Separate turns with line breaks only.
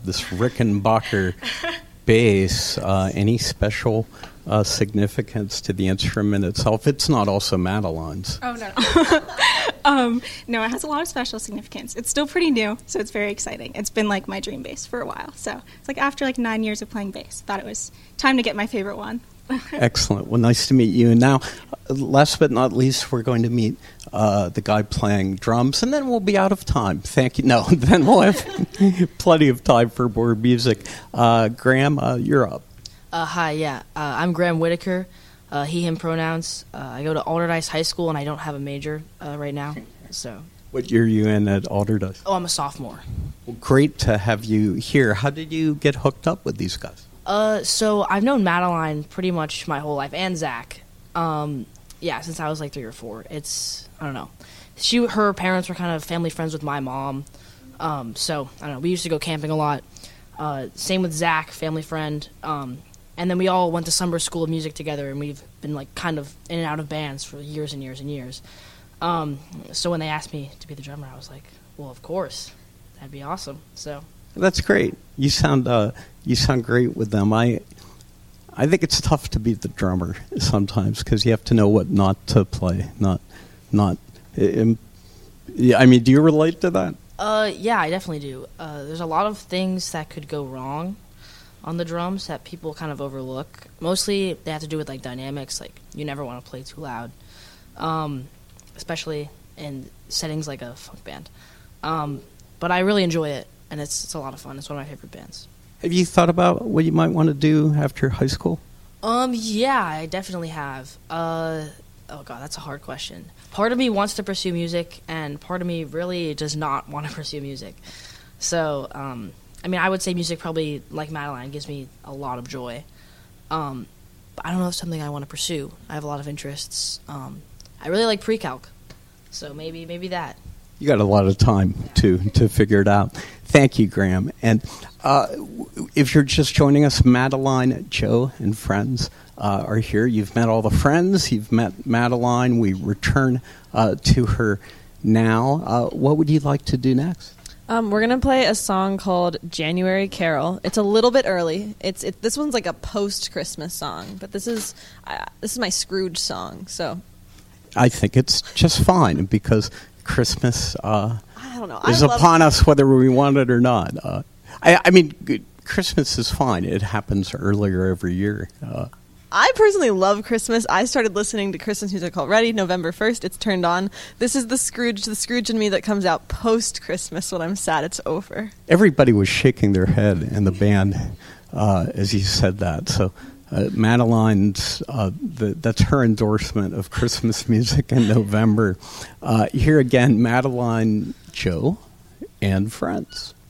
have this Rickenbacker bass. Any special significance to the instrument itself? It's not also Madeline's.
Oh, no. No, it has a lot of special significance. It's still pretty new, so it's very exciting. It's been like my dream bass for a while. So it's like after like 9 years of playing bass, thought it was time to get my favorite one.
Excellent. Well, nice to meet you. And now, last but not least, we're going to meet the guy playing drums, and then we'll be out of time. Thank you. No, then we'll have plenty of time for more music. Graham, you're up.
Hi, yeah. I'm Graham Whitaker, he, him pronouns. I go to Alderdice High School, and I don't have a major right now. So.
What year are you in at Alderdice?
Oh, I'm a sophomore.
Well, great to have you here. How did you get hooked up with these guys?
So I've known Madeline pretty much my whole life, and Zach. Yeah, since I was like 3 or 4. It's, I don't know. Her parents were kind of family friends with my mom. So, I don't know, we used to go camping a lot. Same with Zach, family friend. And then we all went to summer school of music together, and we've been like kind of in and out of bands for years and years and years. So when they asked me to be the drummer, I was like, well, of course. That'd be awesome. So
that's great. You sound great with them. I think it's tough to be the drummer sometimes because you have to know what not to play. Yeah, I mean, do you relate to that?
Yeah, I definitely do. There's a lot of things that could go wrong on the drums that people kind of overlook. Mostly they have to do with like dynamics, like you never want to play too loud, especially in settings like a funk band. But I really enjoy it, and it's a lot of fun. It's one of my favorite bands.
Have you thought about what you might want to do after high school?
Yeah, I definitely have. Oh God, that's a hard question. Part of me wants to pursue music, and part of me really does not want to pursue music. So, I mean, I would say music probably, like Madeline, gives me a lot of joy. But I don't know if it's something I want to pursue. I have a lot of interests. I really like pre-calc, so maybe that.
You got a lot of time to figure it out. Thank you, Graham. And if you're just joining us, Madeline, Joe, and friends are here. You've met all the friends. You've met Madeline. We return to her now. What would you like to do next?
We're going to play a song called January Carol. It's a little bit early. This one's like a post-Christmas song, but this is my Scrooge song. So
I think it's just fine because Christmas
I don't know.
is upon us whether we want it or not. I mean, Christmas is fine. It happens earlier every year.
I personally love Christmas. I started listening to Christmas music already November 1st. It's turned on. This is the Scrooge in me that comes out post-Christmas when I'm sad it's over.
Everybody was shaking their head in the band as you said that. So Madeline's, that's her endorsement of Christmas music in November. Here again, Madeline, Joe, and friends.